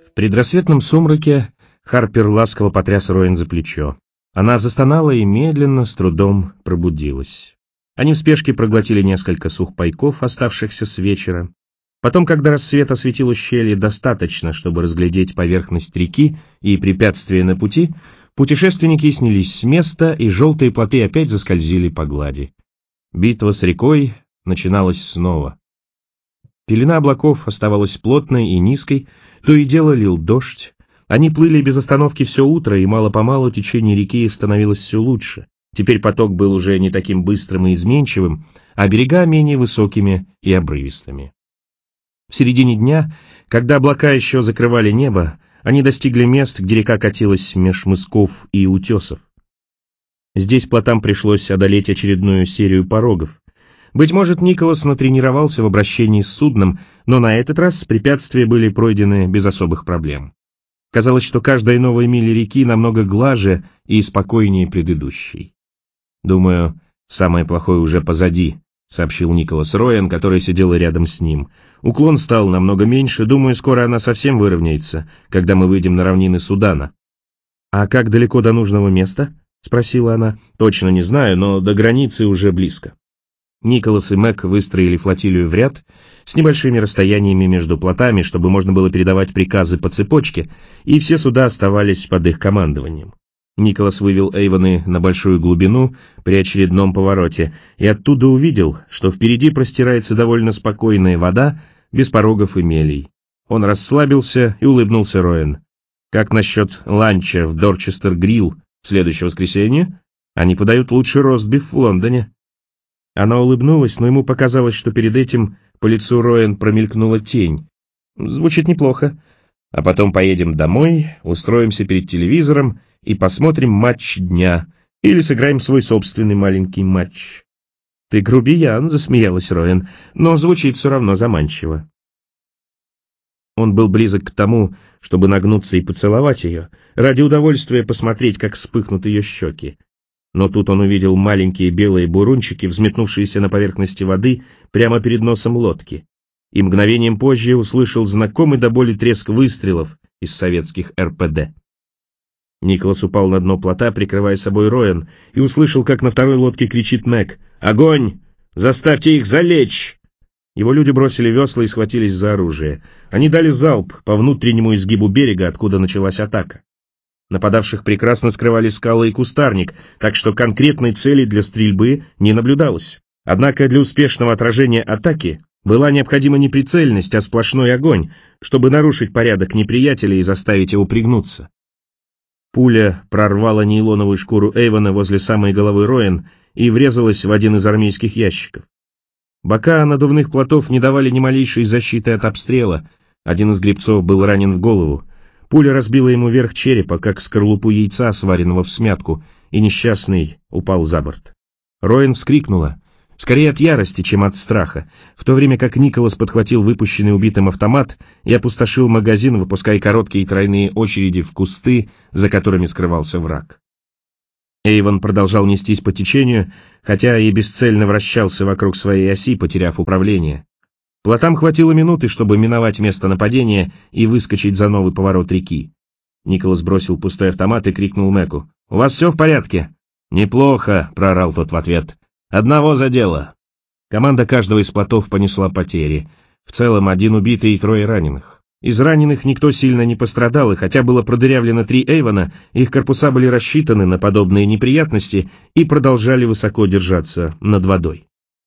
В предрассветном сумраке Харпер ласково потряс Роэн за плечо. Она застонала и медленно, с трудом пробудилась. Они в спешке проглотили несколько сухпайков, оставшихся с вечера. Потом, когда рассвет осветил ущелье достаточно, чтобы разглядеть поверхность реки и препятствия на пути, путешественники снялись с места, и желтые плоты опять заскользили по глади. Битва с рекой начиналась снова. Пелена облаков оставалась плотной и низкой, то и дело лил дождь. Они плыли без остановки все утро, и мало-помалу течение реки становилось все лучше. Теперь поток был уже не таким быстрым и изменчивым, а берега менее высокими и обрывистыми. В середине дня, когда облака еще закрывали небо, они достигли мест, где река катилась меж мысков и утесов. Здесь плотам пришлось одолеть очередную серию порогов. Быть может, Николас натренировался в обращении с судном, но на этот раз препятствия были пройдены без особых проблем. Казалось, что каждая новая миля реки намного глаже и спокойнее предыдущей. «Думаю, самое плохое уже позади», — сообщил Николас Роэн, который сидел рядом с ним. «Уклон стал намного меньше, думаю, скоро она совсем выровняется, когда мы выйдем на равнины Судана». «А как далеко до нужного места?» — спросила она. «Точно не знаю, но до границы уже близко». Николас и Мэг выстроили флотилию в ряд с небольшими расстояниями между плотами, чтобы можно было передавать приказы по цепочке, и все суда оставались под их командованием. Николас вывел Эйвоны на большую глубину при очередном повороте и оттуда увидел, что впереди простирается довольно спокойная вода, без порогов и мелей. Он расслабился и улыбнулся Роэн. «Как насчет ланча в Дорчестер-Грилл в следующее воскресенье? Они подают лучший ростбиф в Лондоне». Она улыбнулась, но ему показалось, что перед этим по лицу Роэн промелькнула тень. «Звучит неплохо. А потом поедем домой, устроимся перед телевизором и посмотрим матч дня, или сыграем свой собственный маленький матч». «Ты грубиян», — засмеялась Роэн, — «но звучит все равно заманчиво». Он был близок к тому, чтобы нагнуться и поцеловать ее, ради удовольствия посмотреть, как вспыхнут ее щеки. Но тут он увидел маленькие белые бурунчики, взметнувшиеся на поверхности воды прямо перед носом лодки, и мгновением позже услышал знакомый до боли треск выстрелов из советских РПД. Николас упал на дно плота, прикрывая собой Роэн, и услышал, как на второй лодке кричит Мэг: «Огонь! Заставьте их залечь!» Его люди бросили весла и схватились за оружие. Они дали залп по внутреннему изгибу берега, откуда началась атака. Нападавших прекрасно скрывали скалы и кустарник, так что конкретной цели для стрельбы не наблюдалось. Однако для успешного отражения атаки была необходима не прицельность, а сплошной огонь, чтобы нарушить порядок неприятеля и заставить его пригнуться. Пуля прорвала нейлоновую шкуру Эйвона возле самой головы Роэн и врезалась в один из армейских ящиков. Бока надувных плотов не давали ни малейшей защиты от обстрела. Один из гребцов был ранен в голову. Пуля разбила ему верх черепа, как скорлупу яйца, сваренного в смятку, и несчастный упал за борт. Роэн вскрикнула, скорее от ярости, чем от страха, в то время как Николас подхватил выпущенный убитым автомат и опустошил магазин, выпуская короткие тройные очереди в кусты, за которыми скрывался враг. Эйвон продолжал нестись по течению, хотя и бесцельно вращался вокруг своей оси, потеряв управление. Плотам хватило минуты, чтобы миновать место нападения и выскочить за новый поворот реки. Николас бросил пустой автомат и крикнул Мэку: «У вас все в порядке?» «Неплохо», — проорал тот в ответ. «Одного задело». Команда каждого из плотов понесла потери. В целом 1 убитый и 3 раненых. Из раненых никто сильно не пострадал, и хотя было продырявлено 3 Эйвона, их корпуса были рассчитаны на подобные неприятности и продолжали высоко держаться над водой.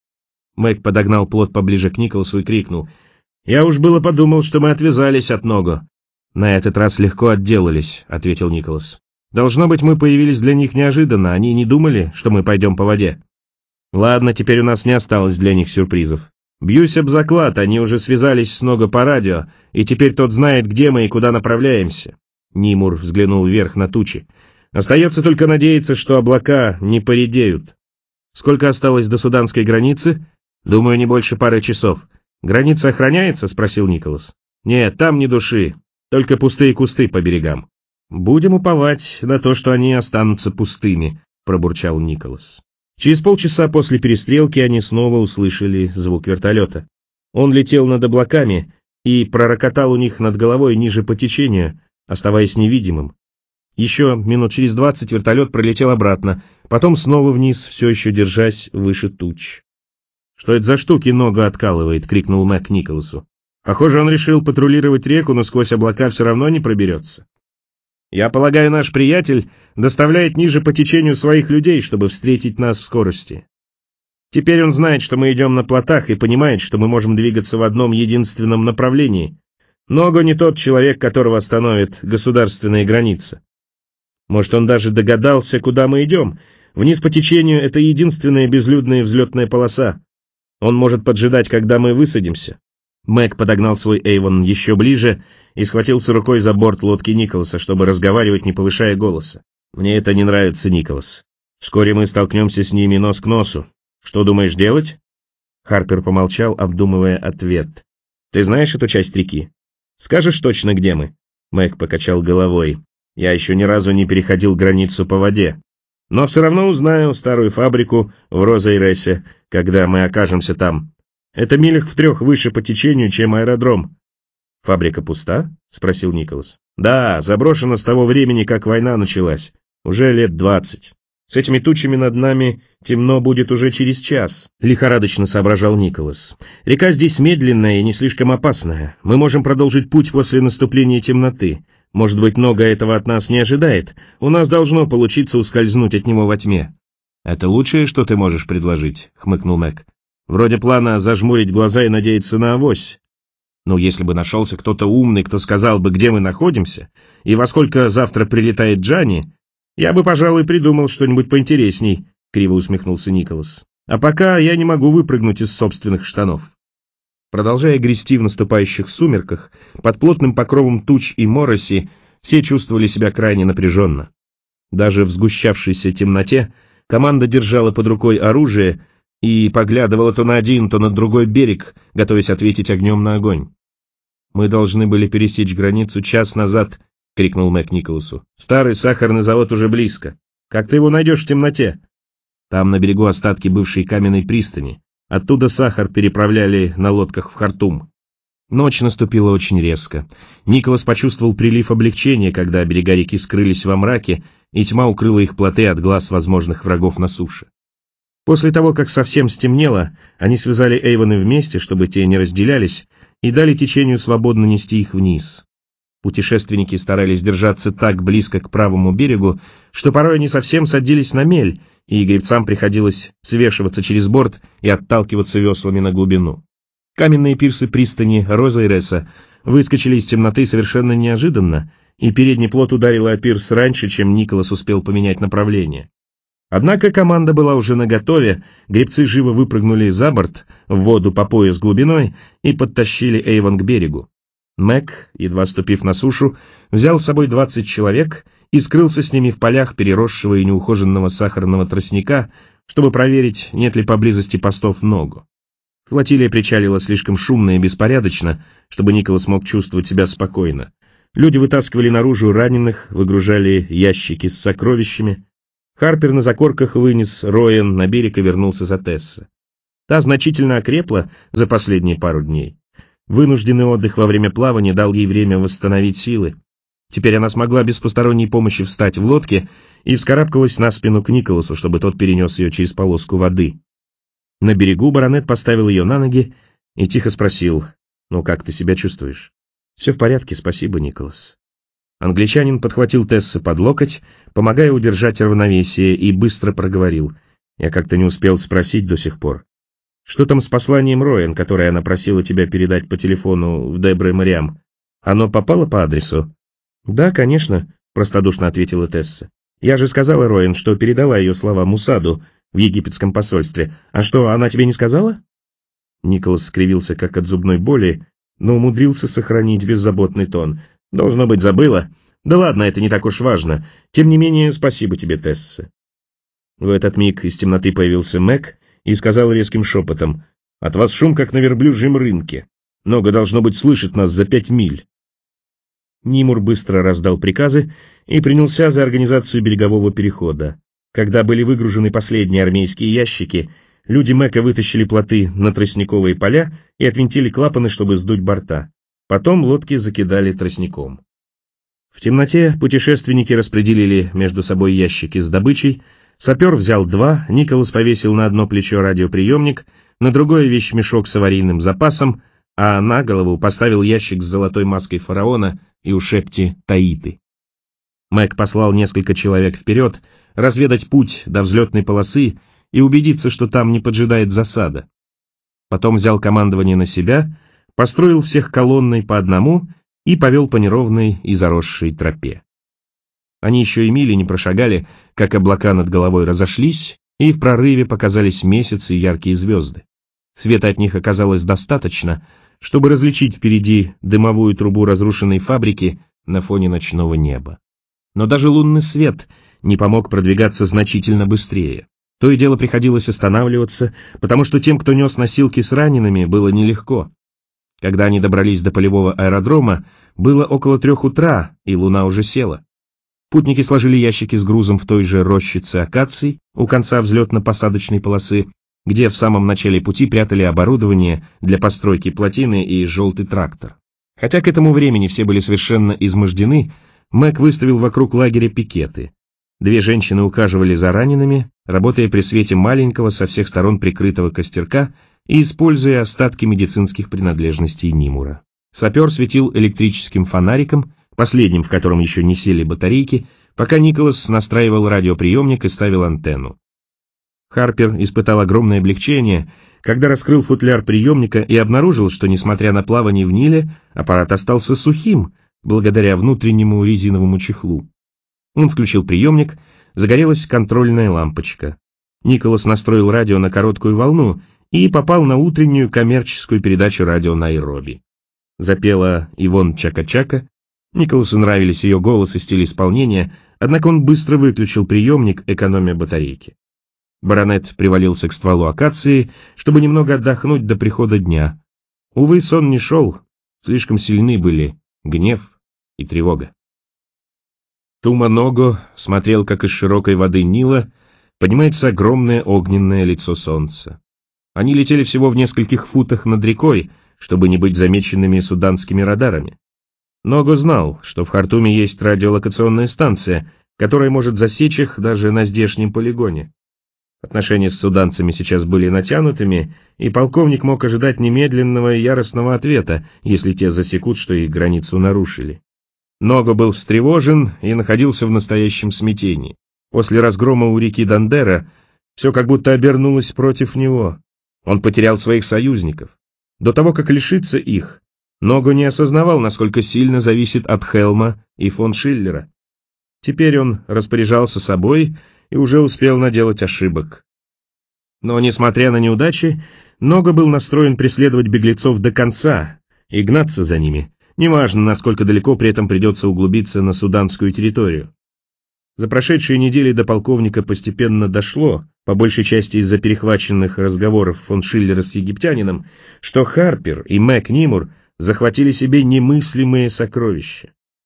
Мэг подогнал плот поближе к Николасу и крикнул: «Я уж было подумал, что мы отвязались от Ногу». «На этот раз легко отделались», — ответил Николас. «Должно быть, мы появились для них неожиданно, они не думали, что мы пойдем по воде». «Ладно, теперь у нас не осталось для них сюрпризов. Бьюсь об заклад, они уже связались с Ногу по радио, и теперь тот знает, где мы и куда направляемся». Нимур взглянул вверх на тучи. «Остается только надеяться, что облака не поредеют». «Сколько осталось до суданской границы?» «Думаю, не больше пары часов». «Граница охраняется?» — спросил Николас. «Нет, там ни души, только пустые кусты по берегам». «Будем уповать на то, что они останутся пустыми», — пробурчал Николас. Через полчаса после перестрелки они снова услышали звук вертолета. Он летел над облаками, и пророкотал у них над головой ниже по течению, оставаясь невидимым. Еще минут через 20 вертолет пролетел обратно, потом снова вниз, все еще держась выше туч. «Что это за штуки нога откалывает?» — крикнул Мэг Николасу. «Похоже, он решил патрулировать реку, но сквозь облака все равно не проберется. Я полагаю, наш приятель доставляет ниже по течению своих людей, чтобы встретить нас в скорости. Теперь он знает, что мы идем на плотах, и понимает, что мы можем двигаться в одном единственном направлении. Нога не тот человек, которого остановит государственная граница. Может, он даже догадался, куда мы идем. Вниз по течению — это единственная безлюдная взлетная полоса. Он может поджидать, когда мы высадимся». Мэг подогнал свой Эйвон еще ближе и схватился рукой за борт лодки Николаса, чтобы разговаривать, не повышая голоса. «Мне это не нравится, Николас. Вскоре мы столкнемся с ними нос к носу. Что думаешь делать?» Харпер помолчал, обдумывая ответ. «Ты знаешь эту часть реки? Скажешь точно, где мы?» Мэг покачал головой. «Я еще ни разу не переходил границу по воде. Но все равно узнаю старую фабрику в Роза-Иресе, когда мы окажемся там. Это милях в 3 выше по течению, чем аэродром». «Фабрика пуста?» — спросил Николас. «Да, заброшена с того времени, как война началась. Уже лет 20. С этими тучами над нами темно будет уже через час», — лихорадочно соображал Николас. «Река здесь медленная и не слишком опасная. Мы можем продолжить путь после наступления темноты. Может быть, много этого от нас не ожидает. У нас должно получиться ускользнуть от него во тьме». «Это лучшее, что ты можешь предложить», — хмыкнул Мэг. «Вроде плана зажмурить глаза и надеяться на авось. Но если бы нашелся кто-то умный, кто сказал бы, где мы находимся, и во сколько завтра прилетает Джанни, я бы, пожалуй, придумал что-нибудь поинтересней», — криво усмехнулся Николас. «А пока я не могу выпрыгнуть из собственных штанов». Продолжая грести в наступающих сумерках, под плотным покровом туч и мороси, все чувствовали себя крайне напряженно. Даже в сгущавшейся темноте команда держала под рукой оружие и поглядывала то на один, то на другой берег, готовясь ответить огнем на огонь. «Мы должны были пересечь границу час назад», — крикнул Мэг Николасу. «Старый сахарный завод уже близко. Как ты его найдешь в темноте?» «Там на берегу остатки бывшей каменной пристани. Оттуда сахар переправляли на лодках в Хартум». Ночь наступила очень резко. Николас почувствовал прилив облегчения, когда берега реки скрылись во мраке, и тьма укрыла их плоты от глаз возможных врагов на суше. После того, как совсем стемнело, они связали Эйвоны вместе, чтобы те не разделялись, и дали течению свободно нести их вниз. Путешественники старались держаться так близко к правому берегу, что порой они совсем садились на мель, и гребцам приходилось свешиваться через борт и отталкиваться веслами на глубину. Каменные пирсы пристани Роза-Иреса выскочили из темноты совершенно неожиданно, и передний плот ударил о пирс раньше, чем Николас успел поменять направление. Однако команда была уже наготове, гребцы живо выпрыгнули за борт, в воду по пояс глубиной, и подтащили Эйвон к берегу. Мэг, едва ступив на сушу, взял с собой 20 человек и скрылся с ними в полях переросшего и неухоженного сахарного тростника, чтобы проверить, нет ли поблизости постов ногу. Флотилия причалила слишком шумно и беспорядочно, чтобы Николас мог чувствовать себя спокойно. Люди вытаскивали наружу раненых, выгружали ящики с сокровищами. Харпер на закорках вынес Роэн на берег и вернулся за Тесса. Та значительно окрепла за последние пару дней. Вынужденный отдых во время плавания дал ей время восстановить силы. Теперь она смогла без посторонней помощи встать в лодке и вскарабкалась на спину к Николасу, чтобы тот перенес ее через полоску воды. На берегу баронет поставил ее на ноги и тихо спросил: «Ну как ты себя чувствуешь?» «Все в порядке, спасибо, Николас». Англичанин подхватил Тесса под локоть, помогая удержать равновесие, и быстро проговорил: «Я как-то не успел спросить до сих пор. Что там с посланием Роэн, которое она просила тебя передать по телефону в Дебре-Мариам? Оно попало по адресу?» «Да, конечно», — простодушно ответила Тесса. «Я же сказала Роэн, что передала ее слова Мусаду в египетском посольстве. А что, она тебе не сказала?» Николас скривился как от зубной боли, но умудрился сохранить беззаботный тон. «Должно быть, забыла. Да ладно, это не так уж важно. Тем не менее, спасибо тебе, Тесса». В этот миг из темноты появился Мэг и сказал резким шепотом: «От вас шум, как на верблюжьем рынке. Нога, должно быть, слышит нас за 5 миль». Нимур быстро раздал приказы и принялся за организацию берегового перехода. Когда были выгружены последние армейские ящики, люди Мэка вытащили плоты на тростниковые поля и отвинтили клапаны, чтобы сдуть борта. Потом лодки закидали тростником. В темноте путешественники распределили между собой ящики с добычей. Сапер взял 2, Николас повесил на одно плечо радиоприемник, на другое вещмешок с аварийным запасом, а на голову поставил ящик с золотой маской фараона и ушепти Таиты. Мэг послал несколько человек вперед, разведать путь до взлетной полосы и убедиться, что там не поджидает засада. Потом взял командование на себя, построил всех колонной по одному и повел по неровной и заросшей тропе. Они еще и мили не прошагали, как облака над головой разошлись, и в прорыве показались месяцы и яркие звезды. Света от них оказалось достаточно, чтобы различить впереди дымовую трубу разрушенной фабрики на фоне ночного неба. Но даже лунный свет не помог продвигаться значительно быстрее. То и дело приходилось останавливаться, потому что тем, кто нес носилки с ранеными, было нелегко. Когда они добрались до полевого аэродрома, было около 3 утра, и луна уже села. Путники сложили ящики с грузом в той же рощице акаций у конца взлетно-посадочной полосы, где в самом начале пути прятали оборудование для постройки плотины и желтый трактор. Хотя к этому времени все были совершенно измождены, Мэг выставил вокруг лагеря пикеты. 2 женщины ухаживали за ранеными, работая при свете маленького со всех сторон прикрытого костерка и используя остатки медицинских принадлежностей Нимура. Сапер светил электрическим фонариком, последним в котором еще не сели батарейки, пока Николас настраивал радиоприемник и ставил антенну. Харпер испытал огромное облегчение, когда раскрыл футляр приемника и обнаружил, что, несмотря на плавание в Ниле, аппарат остался сухим, благодаря внутреннему резиновому чехлу. Он включил приемник, загорелась контрольная лампочка. Николас настроил радио на короткую волну и попал на утреннюю коммерческую передачу радио Найроби. Запела Ивон Чака-Чака. Николасу нравились ее голос и стиль исполнения, однако он быстро выключил приемник, экономя батарейки. Баронет привалился к стволу акации, чтобы немного отдохнуть до прихода дня. Увы, сон не шел, слишком сильны были гнев и тревога. Тума Ного смотрел, как из широкой воды Нила поднимается огромное огненное лицо солнца. Они летели всего в нескольких футах над рекой, чтобы не быть замеченными суданскими радарами. Ного знал, что в Хартуме есть радиолокационная станция, которая может засечь их даже на здешнем полигоне. Отношения с суданцами сейчас были натянутыми, и полковник мог ожидать немедленного и яростного ответа, если те засекут, что их границу нарушили. Ного был встревожен и находился в настоящем смятении. После разгрома у реки Дандера все как будто обернулось против него. Он потерял своих союзников. До того, как лишиться их, Ного не осознавал, насколько сильно зависит от Хелма и фон Шиллера. Теперь он распоряжался собой и уже успел наделать ошибок. Но, несмотря на неудачи, Ного был настроен преследовать беглецов до конца и гнаться за ними, неважно, насколько далеко при этом придется углубиться на суданскую территорию. За прошедшие недели до полковника постепенно дошло, по большей части из-за перехваченных разговоров фон Шиллера с египтянином, что Харпер и Мэг Нимур захватили себе немыслимые сокровища.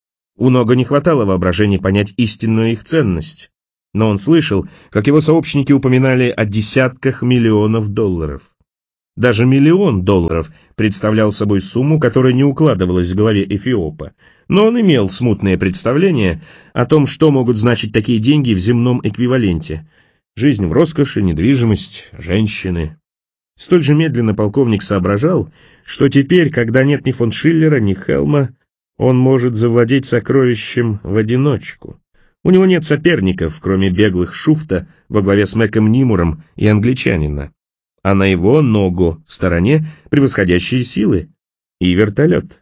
У Ного не хватало воображения понять истинную их ценность, но он слышал, как его сообщники упоминали о десятках миллионов долларов. Даже $1 миллион представлял собой сумму, которая не укладывалась в голове Эфиопа, но он имел смутное представление о том, что могут значить такие деньги в земном эквиваленте. Жизнь в роскоши, недвижимость, женщины. Столь же медленно полковник соображал, что теперь, когда нет ни фон Шиллера, ни Хелма, он может завладеть сокровищем в одиночку. У него нет соперников, кроме беглых Шуфта во главе с Мэком Нимуром и англичанина. А на его Ного стороне превосходящие силы и вертолет.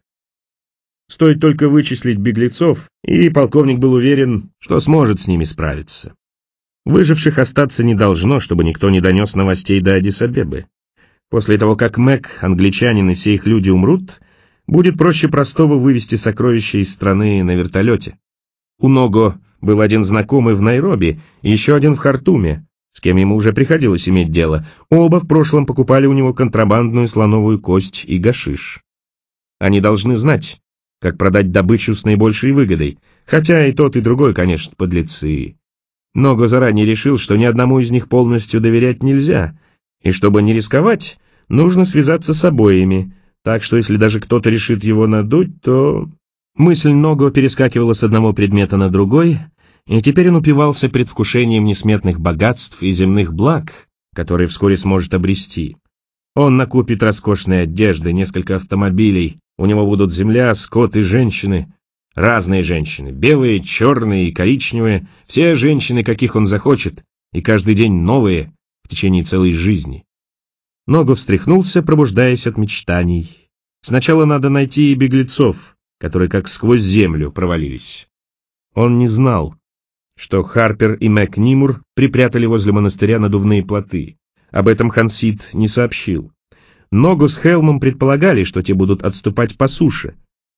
Стоит только вычислить беглецов, и полковник был уверен, что сможет с ними справиться. Выживших остаться не должно, чтобы никто не донес новостей до Аддис-Абебы. После того, как Мэг, англичанин и все их люди умрут, будет проще простого вывести сокровища из страны на вертолете. У Ного был один знакомый в Найроби и еще один в Хартуме, с кем ему уже приходилось иметь дело. Оба в прошлом покупали у него контрабандную слоновую кость и гашиш. Они должны знать, как продать добычу с наибольшей выгодой, хотя и тот, и другой, конечно, подлецы. Ного заранее решил, что ни одному из них полностью доверять нельзя, и чтобы не рисковать, нужно связаться с обоими, так что если даже кто-то решит его надуть, то... Мысль Ного перескакивала с одного предмета на другой, и теперь он упивался предвкушением несметных богатств и земных благ, которые вскоре сможет обрести. Он накупит роскошной одежды, несколько автомобилей, у него будут земля, скот и женщины. Разные женщины, белые, черные и коричневые, все женщины, каких он захочет, и каждый день новые, в течение целой жизни. Ного встряхнулся, пробуждаясь от мечтаний. Сначала надо найти и беглецов, которые как сквозь землю провалились. Он не знал, что Харпер и Мэг Нимур припрятали возле монастыря надувные плоты. Об этом Хансид не сообщил. Ного с Хелмом предполагали, что те будут отступать по суше,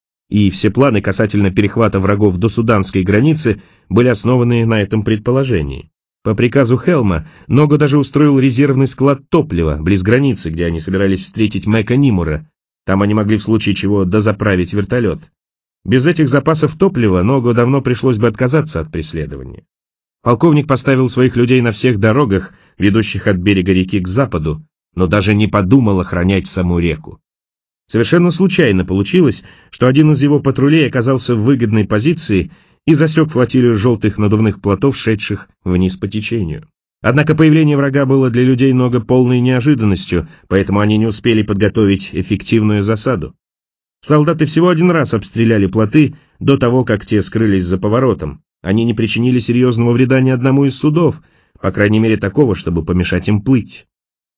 и все планы касательно перехвата врагов до суданской границы были основаны на этом предположении. По приказу Хелма Ного даже устроил резервный склад топлива близ границы, где они собирались встретить Мэка Нимура. Там они могли в случае чего дозаправить вертолет. Без этих запасов топлива Ного давно пришлось бы отказаться от преследования. Полковник поставил своих людей на всех дорогах, ведущих от берега реки к западу, но даже не подумал охранять саму реку. Совершенно случайно получилось, что один из его патрулей оказался в выгодной позиции и засек флотилию желтых надувных плотов, шедших вниз по течению. Однако появление врага было для людей Ного полной неожиданностью, поэтому они не успели подготовить эффективную засаду. Солдаты всего один раз обстреляли плоты до того, как те скрылись за поворотом. Они не причинили серьезного вреда ни одному из судов, по крайней мере такого, чтобы помешать им плыть.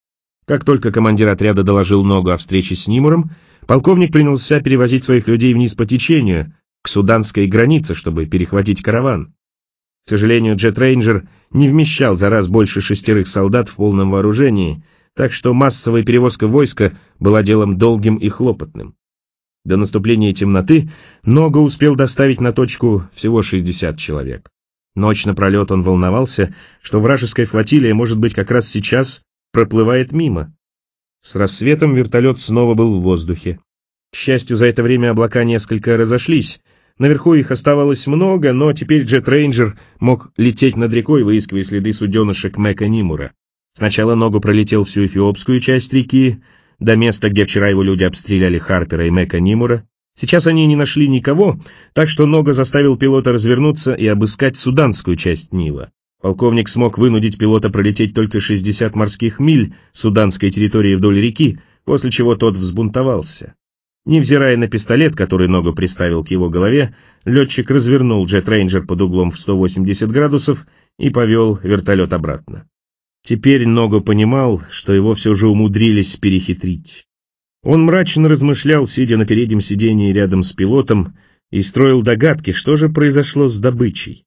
Как только командир отряда доложил Ного о встрече с Нимуром, полковник принялся перевозить своих людей вниз по течению, к суданской границе, чтобы перехватить караван. К сожалению, джет-рейнджер не вмещал за раз больше 6 солдат в полном вооружении, так что массовая перевозка войска была делом долгим и хлопотным. До наступления темноты Ного успел доставить на точку всего 60 человек. Ночь напролет он волновался, что вражеская флотилия, может быть, как раз сейчас проплывает мимо. С рассветом вертолет снова был в воздухе. К счастью, за это время облака несколько разошлись. Наверху их оставалось много, но теперь джет-рейнджер мог лететь над рекой, выискивая следы суденышек Мэка Нимура. Сначала Ного пролетел всю эфиопскую часть реки, до места, где вчера его люди обстреляли Харпера и Мэка Нимура. Сейчас они не нашли никого, так что Ного заставил пилота развернуться и обыскать суданскую часть Нила. Полковник смог вынудить пилота пролететь только 60 морских миль суданской территории вдоль реки, после чего тот взбунтовался. Невзирая на пистолет, который Ного приставил к его голове, летчик развернул джет-рейнджер под углом в 180 градусов и повел вертолет обратно. Теперь Ного понимал, что его все же умудрились перехитрить. Он мрачно размышлял, сидя на переднем сидении рядом с пилотом, и строил догадки, что же произошло с добычей.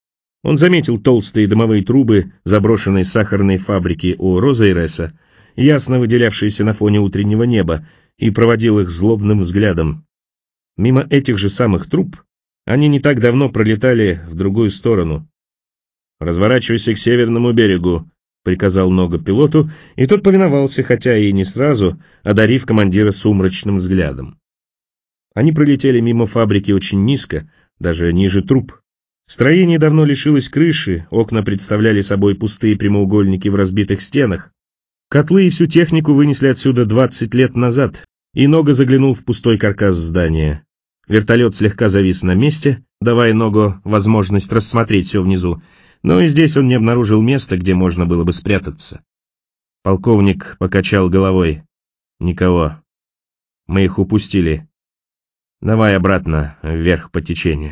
Он заметил толстые дымовые трубы заброшенной сахарной фабрики у Розейреса, ясно выделявшиеся на фоне утреннего неба, и проводил их злобным взглядом. Мимо этих же самых труб они не так давно пролетали в другую сторону. «Разворачивайся к северному берегу», — приказал Ного пилоту, и тот повиновался, хотя и не сразу, одарив командира сумрачным взглядом. Они пролетели мимо фабрики очень низко, даже ниже труб. Строение давно лишилось крыши, окна представляли собой пустые прямоугольники в разбитых стенах. Котлы и всю технику вынесли отсюда 20 лет назад, и Ного заглянул в пустой каркас здания. Вертолет слегка завис на месте, давая Ного возможность рассмотреть все внизу, но и здесь он не обнаружил места, где можно было бы спрятаться. Полковник покачал головой. «Никого. Мы их упустили. Давай обратно, вверх по течению».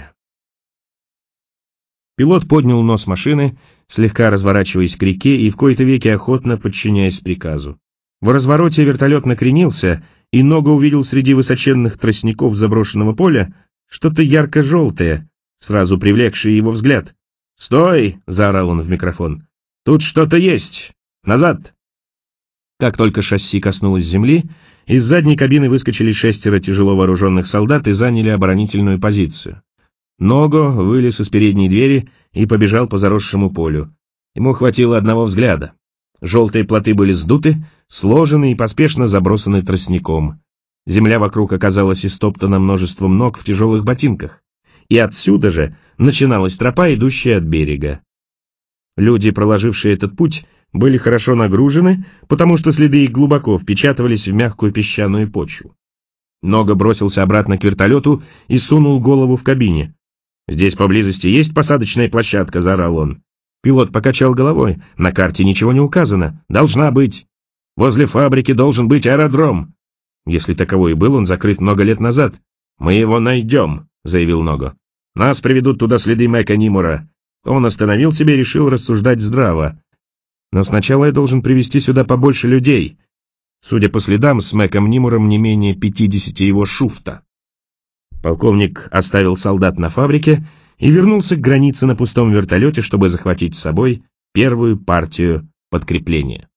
Пилот поднял нос машины, слегка разворачиваясь к реке и в кои-то веки охотно подчиняясь приказу. В развороте вертолет накренился, и Ного увидел среди высоченных тростников заброшенного поля что-то ярко-желтое, сразу привлекшее его взгляд. «Стой!» — заорал он в микрофон. «Тут что-то есть! Назад!» Как только шасси коснулось земли, из задней кабины выскочили 6 тяжело вооруженных солдат и заняли оборонительную позицию. Ного вылез из передней двери и побежал по заросшему полю. Ему хватило одного взгляда. Желтые плоты были сдуты, сложены и поспешно забросаны тростником. Земля вокруг оказалась истоптана множеством ног в тяжелых ботинках. И отсюда же начиналась тропа, идущая от берега. Люди, проложившие этот путь, были хорошо нагружены, потому что следы их глубоко впечатывались в мягкую песчаную почву. Нога бросился обратно к вертолету и сунул голову в кабине. «Здесь поблизости есть посадочная площадка?» — заорал он. Пилот покачал головой. «На карте ничего не указано. Должна быть. Возле фабрики должен быть аэродром». Если таковой и был, он закрыт много лет назад. «Мы его найдем», — заявил Ного. «Нас приведут туда следы Мэка Нимура». Он остановил себя и решил рассуждать здраво. «Но сначала я должен привести сюда побольше людей. Судя по следам, с Мэком Нимуром не менее 50 его шуфта». Полковник оставил солдат на фабрике и вернулся к границе на пустом вертолете, чтобы захватить с собой первую партию подкрепления.